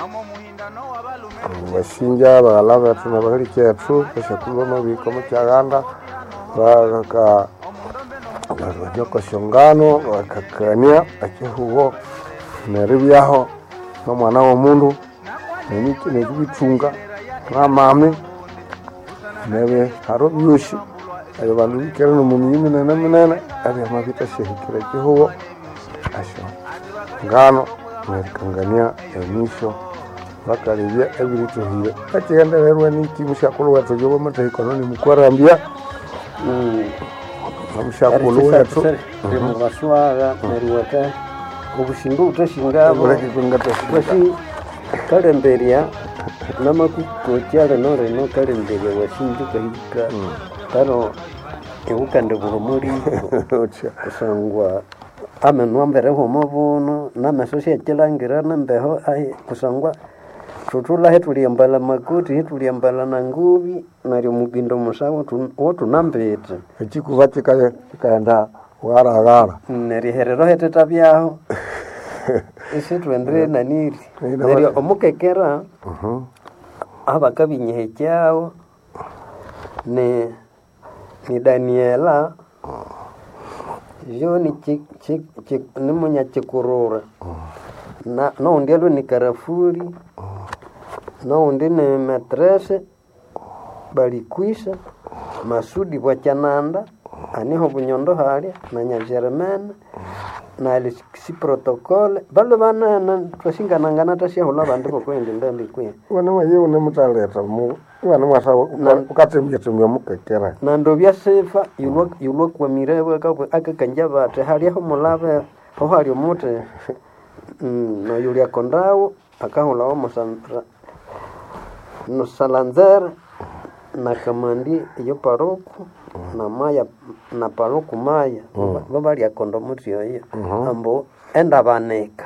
bashinja bagalaba tuna bahali chetu bashakulu mabiko mucyaganda bagaka bajoko shongano bakakania akihugo neribyaho no mwana wo mundu nemiki nebitunga ngamame nebe haro byushi ayo bandu bikera no mumyimi nene ari amabita shehikira kihugo asho ngano nerikangania emisho bakaribya ebirituhire akigenda rero niki mushakulu watu yobo matahikono ni mukwarambya mushakulu watu mu baswaga neriwata obushinga utashingabo basi kalemberia namakuko cyale nore no kalemberia washinga kahika tano ebukande burumuri kusangwa amenwa mbere homo bono namesosia kilangira nambeho ai kusangwa tutula hetuliambala makuti hetuliambala na ngubi naryo mugindo musawo wotu nambete ekikubache kaenda waragara neriherero heteta byaho ese twendre naniri neryo omukekera abakabinyehe cyao ni Daniela yo ni ni munya chikurura na no ndialo ni karafuri no ndine matrese balikwisha masudi bwa chananda aniho bunyondo hali na nyajeremene na alisi protocol balo bana na twasinga nangana tashia hola bande bokwende ndandi kwe wana maye una mutaleta mu wana mwasa ukatemye tumye mukekera na ndobya sefa yulo kwa mirewe akakanja bate hali ho mulave ho hali omote na yulia kondawo akahola wa mosandra no salanzer na kamandi yo paroko na maya na paroko maya babali akondomuti yo ambo enda baneka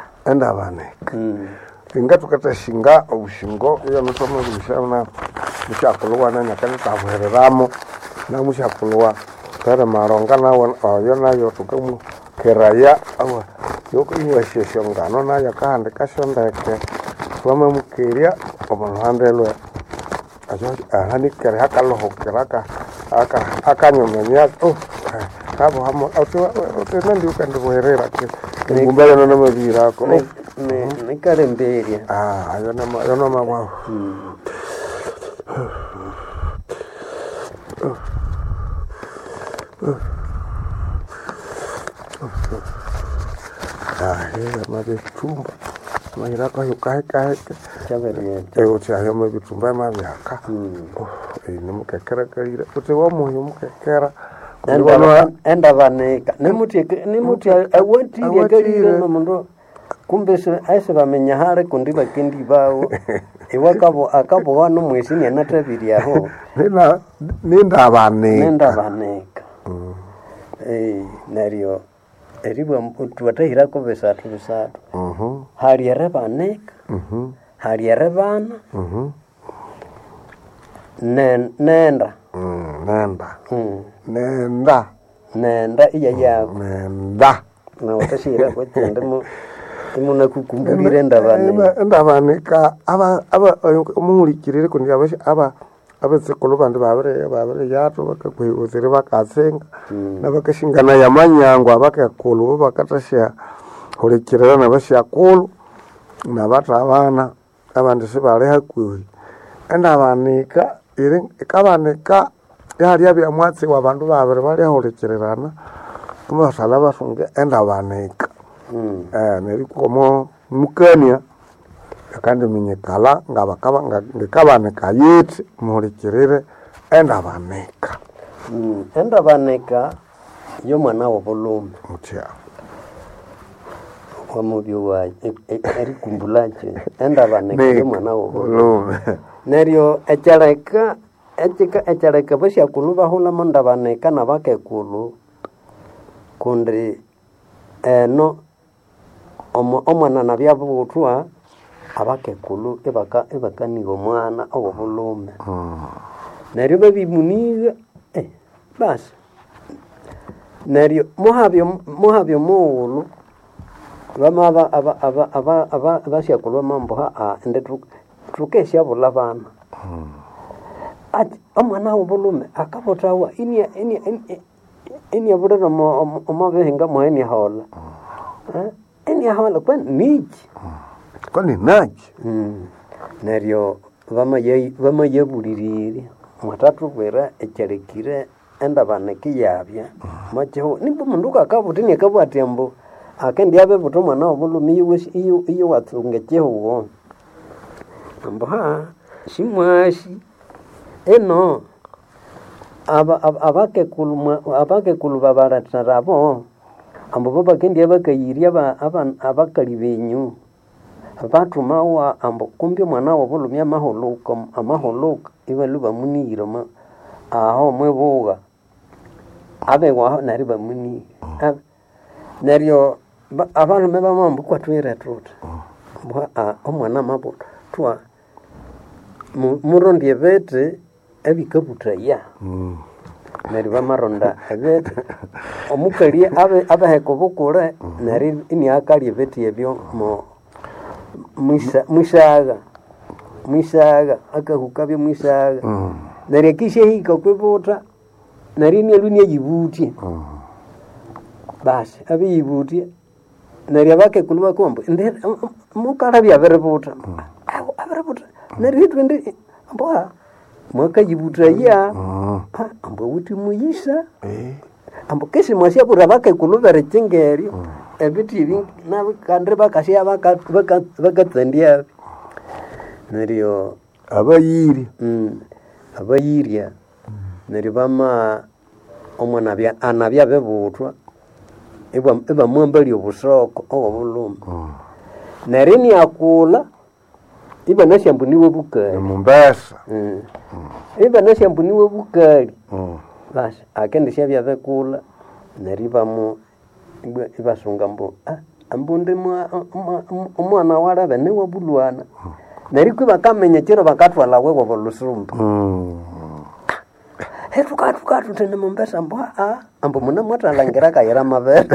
inga tukatashinga obushingo iyo nusoma bishana mushakuluwa na nyakani tabuhereramo na mushakuluwa tara maronga nawo yo nayo tukamu keraya awa yoko iwashesho ngano na yakahande kashondeke twama mukeria obanhandelwe ajo ahani kere hakalo hokeraka akanyomenya kabo hamo nandi ukande boherera ke ngumbale no mabira ko ne kalemberia ayo no mama mabe tumba mahira ka yukai chaberia uchayo mabe tumba mabyaka ni mukekera kalira uti wa muyo mukekera enda baneka nimuti awatire kalira no mundo kumbe se aise bamenya hare kundi bakindi bawo iwakabo akabo wano mwesini anatabiria ho nenda baneka nario eribu tuwatahira ko besatu hari arabaneka hari arabana nenda iya yako nenda na watashira kwetende mu imuna kukumbulira ndabaneka aba umulikirire kundi abasekolo bandi babere yato bakakwezere bakasenga nabakashingana yamanyango abakakolo bakatashya holikirira nabashakolo nabatabana abandi sibale hakwe ndabaneka ire kabaneka yari abya mwatsi wabandu babere bali holikirana kumasala basunge ndabaneka neri komo mukania kandi minyekala ngabakabaneka yeti mulikirire ndabaneka yo mwana wo volume mutya kwa mubyo wa eri kumbulache ndabaneka yo mwana wo volume neryo echareka bashya kuluba hola ndabaneka nabakekulu kundi no omwana nabyabutwa abakekulu ebaka nigo mwana obulume neryo babimuniga basi neryo muhabyo muulu Vama abashakulwa mambo ende tukesha bulabana. Ati omwana w'obulume akabotawa ini abulera omabehinga mwene hola. Eni hola kwa niki. Kwani naki? Neryo vama yebulirire mwatatu bwera echarekire enda baneki yabya. Macho nimbo munduka akabutini akabwatembo akendi abe buto mwana w'obulume iyo watsungecheho. Ambo simwashi eno abakekulu babaratarabo ambo babakendi abakayiria abakali benyu abatumawa ambo kumbi mwana w'obulume amaholuka ibaluba muniro aho mwebuga abewa nari bamuni neryo abalume bamambo kwatwera tuta omwana mabuto twa murondi ebete ebikabutaya nari bamaronda ebete omukali abaheko bukule nari ini akali ebete ebyo mo mwisaga akahukabye mwisaga nari kishe hika kwebuta nari ni lunia yibuti basi abiyibuti nari abake kulwa kombo ndere mukala bya berebuta aberebuta nari twende ambo mwaka yibuta ya ambo wuti muyisa ambo kesi mwasya kurabake kulubere cingeri ebiti ibi nabikandre bakasya bakatsendia neryo abayirya neryo bama omwana anabya bebutwa iba mwambali obusoko obuluma narini akula iba nasyambuniwe bukali Mombasa iba nasyambuniwe bukali basi akende syabya bekula naribamu ibasunga mbo ambunde omwana warabe ne wabulwana nariko bakamenya kero bakatwala wewe bolusumbu tukatu tene Mombasa ambo muna mwatalangira kayira mabere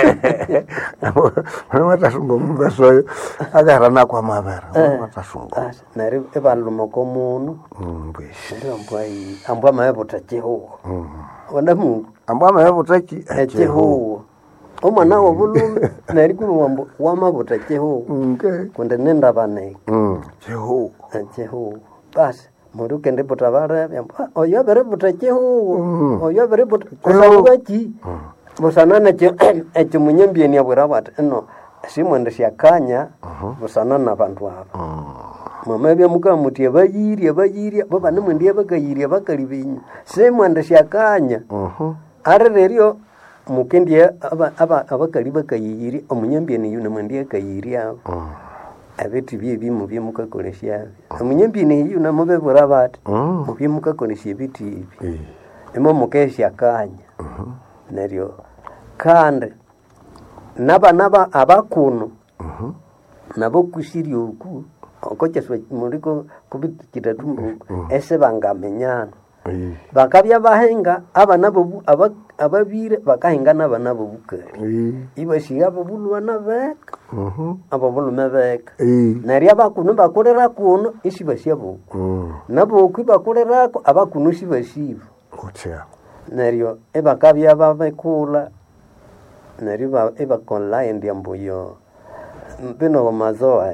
mwana watasunga Mombasa agarana kwa mabere watasunga nari ebaluma komuno ambwa mayebuta cheho wanda mungu ambwa mayebuta cheho omwana w'obulume nari kuba wamabuta cheho kunde nenda baneke cheho basi muruke ndibuta bare oyo bere buta cheho kusangaki busanana echo munyembieni abura bata eno simwende syakanya busanana abantu abo mama bya mukamutie bayiria baba nimwendie bakayiria bakali binyu simwende syakanya arereryo mukendie abakali bakayiri omunyembieni yune mwendie kayiria abeti bye mukakolesya omunyembieni yune mubebura bata mubye mukakolesya biti ibi emo mukesya kanya neryo kandi naba abakuno nabo kusiri oku okocheswe muliko kubikitatumbu ese bangamenyana bakabya bahenga abanabo ababire bakahenga nabo bukali ibashiga babulwana beka ababulume beka nari abakuno bakolera kuno isibashabo nabo kwibakolerako abakuno sibashibo kutya neryo ebakabya babekula neryo ebakonla ndia mbuyo mpino wamazoa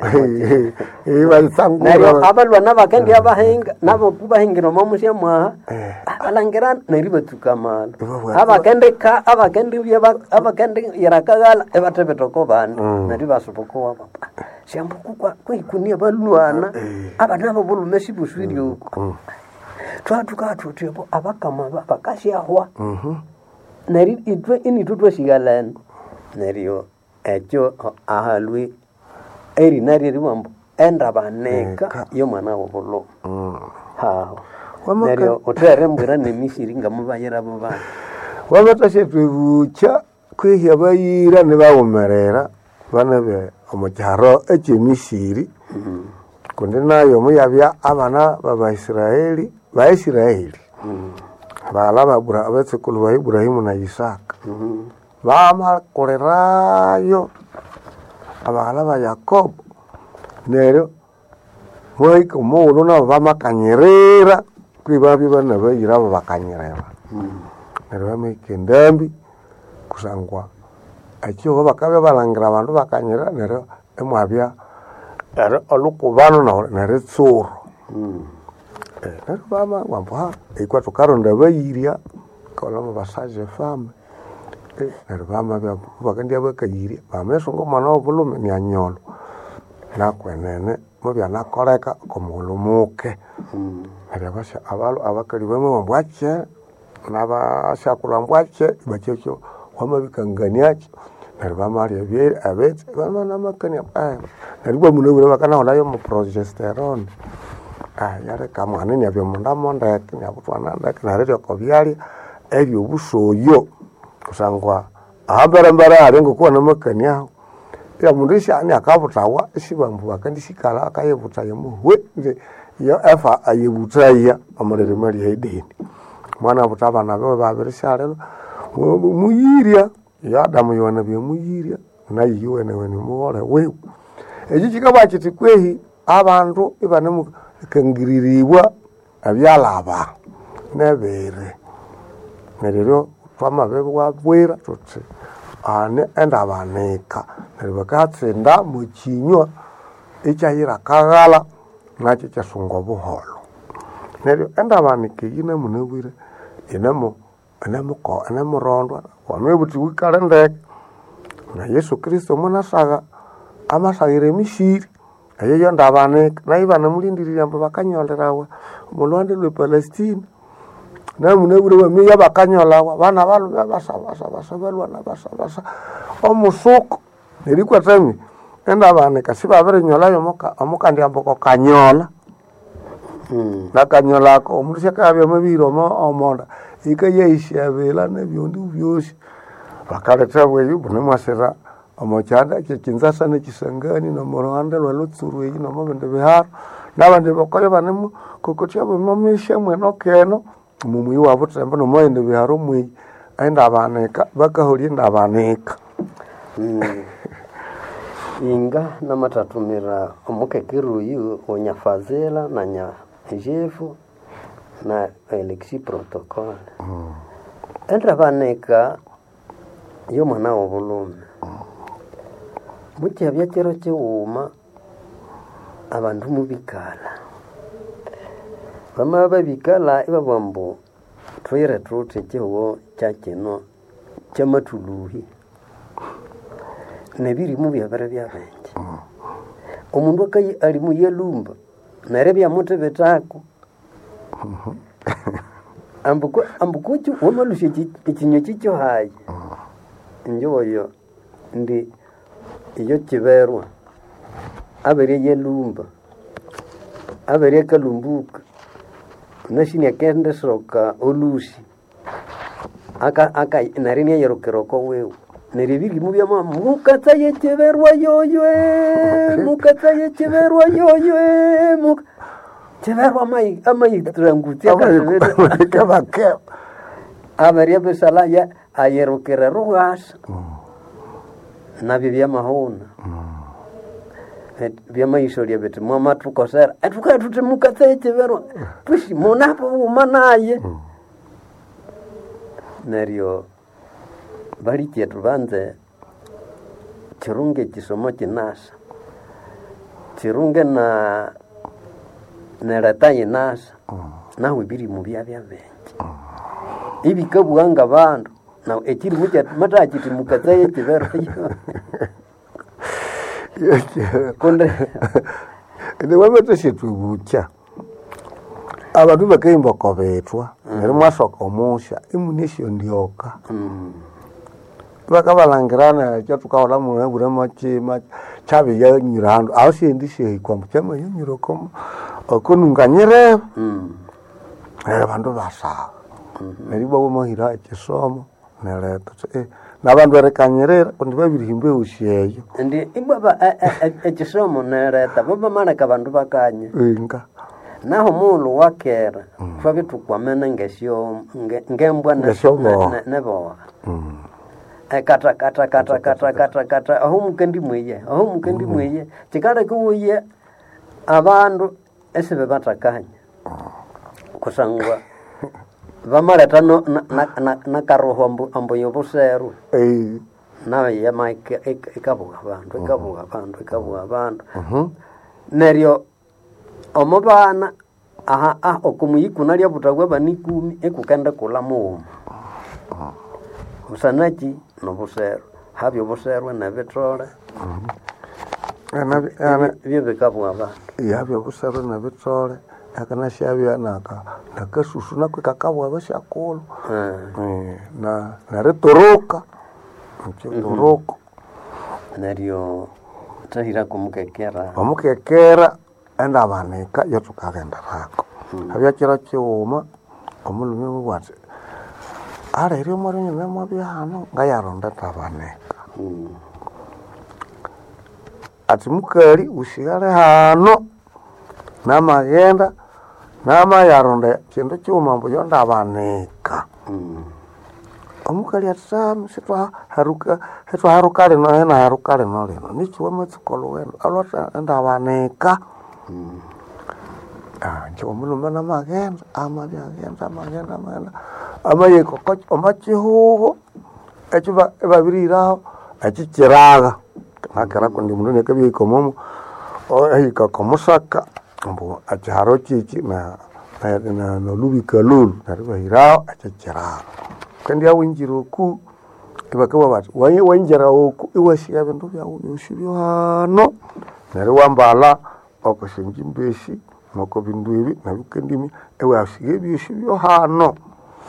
neryo abalwana bakendi abahenga nabo kubahingira omumusya mwaha abalangira neryo batukamala abakendi yarakagala ebatebetoko bandi neryo basubuko baba syambukukwa kwikunia balwana abanabo bulume sibuswiri uko twatukathutebo abakama bakasyahwa neryo itwe initutwe sigalana neryo echo ahalwi eri nari riwambo enda baneka yo mwana w'obulu neryo otere mbwira nemisiri ngamubayira abo bana wabatashe twebucha kwihya bayira ne bawumerera bana be omukyaro eky'emisiri kundi nayo muyabya abana b'Abaisiraeli balaba abatsekulu ba Ibrahimu na Isaka bamakolerayo abaghala ba Yakobo neryo mwaika omughulhu nabo bamakanyirira kwibabya bana bayira abo bakanyirira neryo bamaika endambi kusangwa ekihugho bakabya balangira abandu bakanyirira neryo emwabya olukubano neritsuru neryo bamabwambuha ikwa thukaronda abayirya kaulamo basaja efama neryo bamabya bakandya bakayirya bamesonga omwana w'obulhume nianyolwa nakwenene mubyanakoleka komughulhu muke neryo abakali bamwe bambwakye nabasyakulhu ambwakye bakyekyo wamabikanganiakyo neryo bamalya abetse bamanamakania neryo bamunabwire bakanahulayo mu progesterone yaleka mwana niabya omundamo ndeke niabuthwana ndeke neryo lyokobyalya ebyobusoyo kusangwa ahamberembere hali ngokuwana makaniaho mundu isyani akabuthawa isibambu bakandisikala akayibutaya muhwe nze yo efa ayibutaya omulirima lyaideni mwana abutha abana bewe babiri syalilo muyirya yo adamu yona byamuyirya nayi yiwenewene mughole wewe ekyo kikabwa kiti kwehi abandu ibanemukangiriribwa ebyalaba nebere neryo twamabibwabwira thuthi ane endabanika neryo bakatsinda mukinywa ikyayira kaghala nakyo kyasunga obuholo neryo endabanika eyi namunabwire enemurondwa wamwebuthi wikale ndeke na Yesu Kristo munasagha amasaghira emishiri eyo ndabanika nayo banemulindirirya ambu bakanyolerawa omulwanda lwe Palestina namunabwire bamiya bakanyolawa bana balhume basabasa balwana basabasa omusuku nerikwatami endabanika sibabirinyolayo omukandyamboko kanyola nakanyolako omundu syakabya amabihira omonda ikayayisyabela nebyondi byosi bakaletha bweyu bunemwasira omokyanda kyekinzasa nekisangani nomuruhande lwelutsuru eyi nomubindi biharo nabandi bakoyo banemukokotya bamamisya mweno keno omumuyi wabuthembe nomuhindi biharo mweyi endabanika bakaholya endabanika inga namathathumira omukekeruyu onyafazela na nyajefu na Alexi protocol endabanika y'omwana w'obulhume mukyabya kiro kighuma abandu mubikala bamabya babikala ibabugha ambu thwire thuthi ekihugho kyakino kyamathuluhi nebirimu byabere byabenje omundu ali muyalumba neryo byamuthibithako ambukuki wamalusya ekinywa kikyo hayi injoyo ndi iyo kiberwa aberya yalumba aberya kalumbuka nashini akendesoka olusi aka neryo niyayirukiroko wewe neryo ebirimu byama mukatsaye kiberwa yoyo kiberwa amayitrangutya kabakeba aberya besala ayirukire rughasa nabyo byamahuna byamayisolya bithi mwamathukosera ethukaye thuthi mukatsaye kiberwa pushi munapo wumanaye neryo balikyethu banze kirunge kisomo kinasa kirunge nereta yinasa nawe ebirimu byabyabenje ibikabugha abandu nawe ekirimu kyamathagha kithi mukatsaye kiberwa konde niwameteshethu bukya abandu bakayimba kobethwa neryo mwasoka omusya imunesyo ndyoka bakabalangirana kyathukahola munabwire makima kyabe yanyirahandu aho siyendisyehikwambu kyamayanyiroko okonunganyireba abandu basaba neryo bawamahira ekisomo nereta nabandu erikanyirira kundi babirihimba ehosi eyo ndi ibaba ekisomo nereta babamaleka abandu bakanye inga naho mulu wakera twabithukwamene ngembwa neboha kata aho mukendi mwiye chikale kuye abandu esibe batakanya kusangwa bamaleta na karoho ambo yobuseru nawe yama ikabuga abantu neryo omubana okumuyikuna lya butagwa banikumi ekukenda kula muuma usanachi nobuseru habyo buseru na bitole byo bikabwa abantu yabyo buseru na bitole akana shabya nakasusu nakwikakabwa bashakolo na retoroka mchotoroka neryo tahira kumukekera enda abaneka yotukagenda rako habyakira cyuma omulume wubwatse arere muri nyine mwabyano ngayaronda tabaneka ati mukali ushigare hano namagenda namayaronda kintu cyuma mbo yonda abaneka omukali atsamu sitwa harukale no na harukale no leno nichiwe mutsikolo weno alota enda abaneka nje omulume namagenda amabyagenda amayeko amachihuho echiba ebabiriraho achichiraga nakara kundi mundu nekabiko momo ahika komusaka mbo acharo chichi na lubika lulu naribahiraho achichiraga kandi awinjiroku ibakawa bati wanjira oku iwashiya bintu byawo yoshibyo hano nari wambala okoshinjimbeshi noko bindu ibi nabikendimi ewe ashiye byoshibyo hano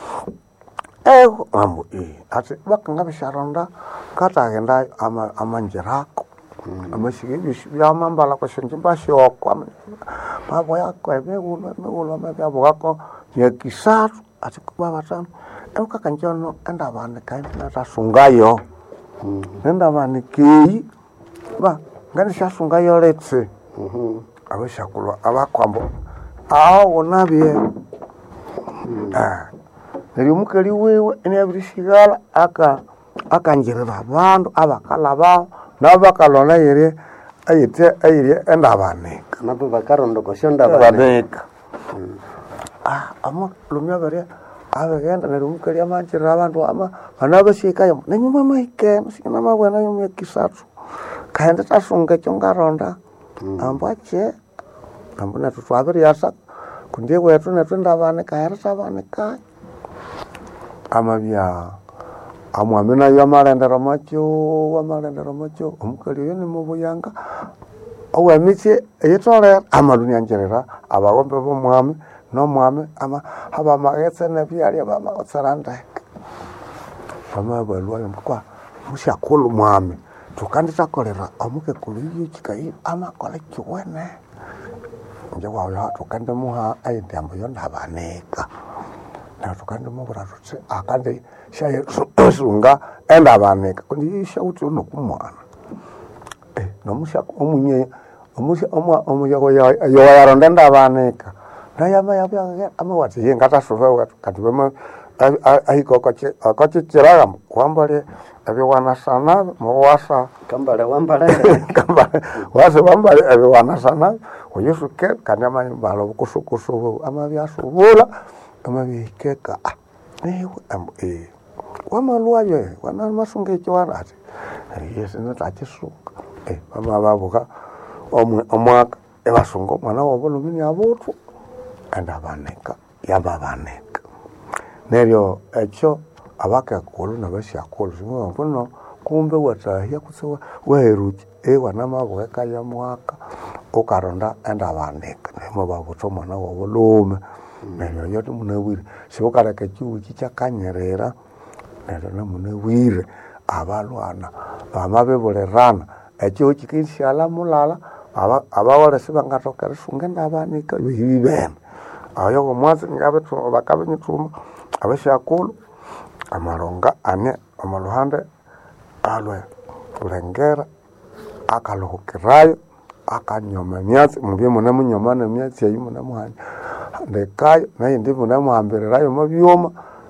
ambo ati bakanga bisharonda katagenda amanjirako amashiye byoshibyo amambala koshinjimbashi okwa babo yakwa megulo mababo gako yakisatu ati kuba batano eukakanjono enda bane kandi natasungayo nenda bane ki ba ngani shasungayo letse abashakulwa abakwambo aho nabye neri mukali wewe ene abirishigala akanjirira abantu abakalaba nabakalona yere ayire enda bane nabo bakarondo koshonda bane ama lumya bare abagenda neri mukali amanjirira abantu banabashikayo nanyuma maike sikina mabwana yo myakisatu kaenda tasunga chongaronda ambache ambona tutwabiri yasa kundiye wetu netunda bane kaerasa bane ka amabya amwamena yamarendera macho omukali yo ni mubuyanga awamiche yetore amaduni anjerera abagombe bomwami no mwami ama haba magetse na byari baba otsaranda ama balwa yomkwa mushakulu mwami tukandisa kolera amuke kuliyo chikai ama kole chiwene nje wayo tukande muha ayendambo yonda baneka na tukande mubura tutse akande shaye sunga enda baneka kundi shauti unokumwana no mushaka omunye omuyago yo yaronda ndabaneka nayama yabya amawati yengata sofa watu katubema aikokoche chiraga kwambale abiwana sana mwasa kambale wambale wase wambale abiwana sana oyesu ke kanyama balo kusukusu amabya subula amabikeka wamalwaye wana masunge chwana ati yesi natachisunga mama babuka omwaka ebasunga mwana wabulumini abutu andabaneka yababaneka neryo echo abakakulu nabashakulu ngono kumbe watahya kutsewa weruki wana mabweka ya mwaka okaronda andabaneka nemo babuto mwana wabulume neryo yote munawire sibokareka chiuchi chakanyerera neryo namunawire abalwana bamabebulerana echo chikinshala mulala abawale sibangatoka risungenda abanika bibene ayo komwazi ngabetu bakabenyituma abashakulu amaronga ane amaluhande alwe kulengera akaluhukirayo akanyoma myatsi mubye muna munyoma na myatsi yayi muna muhanya ndekayo naye ndi muna muhambirirayo mabyoma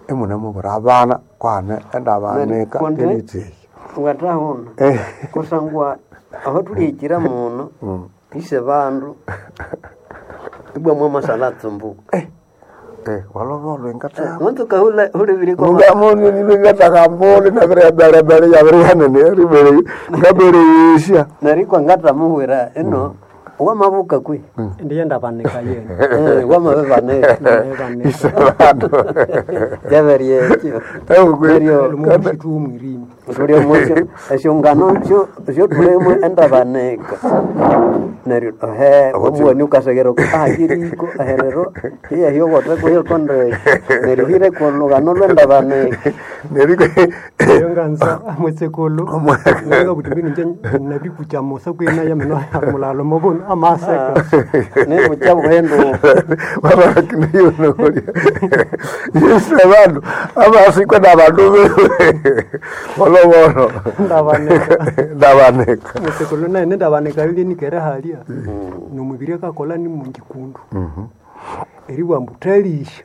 emuna mubura bana kwane endabaneka elite ngatahona kusangwa aho tulikira muno ise bandu ibwa mama salatu mbuko walobolo ngata muntu kahula hulibiri ko ngamoni ni ngata kambole na bere ya bere hanene ribere ngabere yisha nariko ngata muhwera eno wamabuka kwi ndiye ndabaneka yena wamabaneka isabado yaberiye cyo eyo mumushitu umwirimi turiyo musho eshongano cyo turemo endabaneka nari wamwani ukasegero ahiriko aherero hiyo wote ko yo konde nari hire ko lugano lwendabaneka neriko yonganza amwetsekolo nga butibini nje nabi kuchamosa kwina yameno mulalo mobona amaseka ne buchabo hendo baba kiniyo no kuri yesabado abasikwa nabantu walobolo ndabaneka mutsekolo naye ndabaneka ili nikera halia nomubiri kakola ni mungikundu eriwa mbutalisha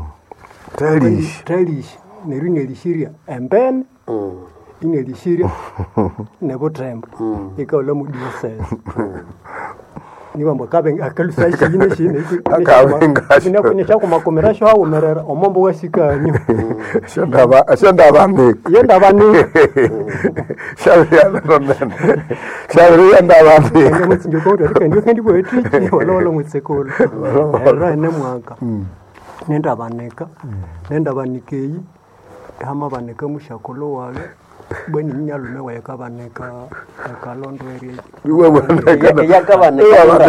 talisha nerine lishiria embene ine lishiria nebotembo ikaola mu diocese niba mbakabe akalusa shine akabenga kunyesha kumakomerasho hawo merera omombo wasikanyo shandabaneka shandabaneka mutsinjo ko kandi bwetiki wala mutsekolo era ne mwaka nendabanikeyi hama baneka mushakolo wale bweni nyalume wayekabaneka akalondo eri yakabaneka